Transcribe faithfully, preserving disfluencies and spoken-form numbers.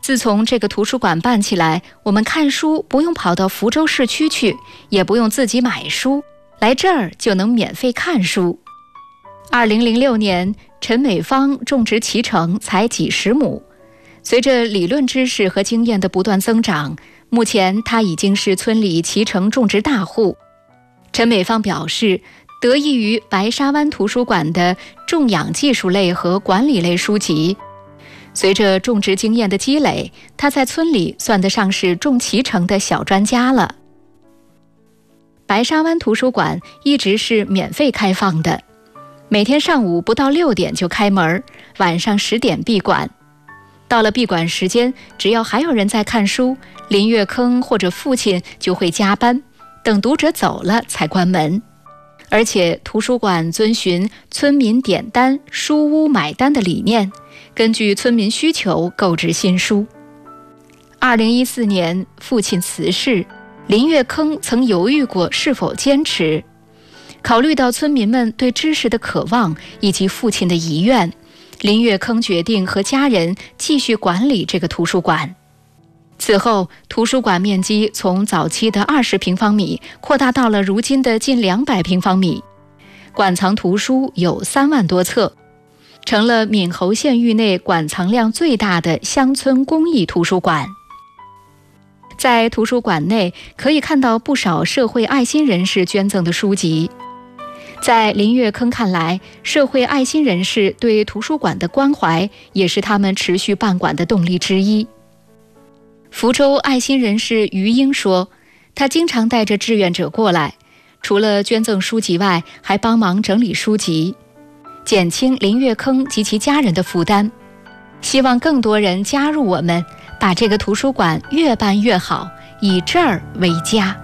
自从这个图书馆办起来，我们看书不用跑到福州市区去，也不用自己买书，来这儿就能免费看书。二零零六年，陈美芳种植脐橙才几十亩，随着理论知识和经验的不断增长，目前她已经是村里脐橙种植大户。陈美芳表示，得益于白沙湾图书馆的种养技术类和管理类书籍，随着种植经验的积累，她在村里算得上是种脐橙的小专家了。白沙湾图书馆一直是免费开放的，每天上午不到六点就开门，晚上十点闭馆。到了闭馆时间，只要还有人在看书，林月坑或者父亲就会加班，等读者走了才关门。而且图书馆遵循村民点单、书屋买单的理念，根据村民需求购置新书。二零一四年父亲辞世，林月坑曾犹豫过是否坚持。考虑到村民们对知识的渴望以及父亲的遗愿，林月坑决定和家人继续管理这个图书馆。此后，图书馆面积从早期的二十平方米扩大到了如今的近两百平方米，馆藏图书有三万多册，成了闽侯县域内馆藏量最大的乡村公益图书馆。在图书馆内可以看到不少社会爱心人士捐赠的书籍。在林月坑看来，社会爱心人士对图书馆的关怀也是他们持续办馆的动力之一。福州爱心人士于英说，他经常带着志愿者过来，除了捐赠书籍外，还帮忙整理书籍，减轻林月坑及其家人的负担。希望更多人加入我们，把这个图书馆越办越好，以这儿为家。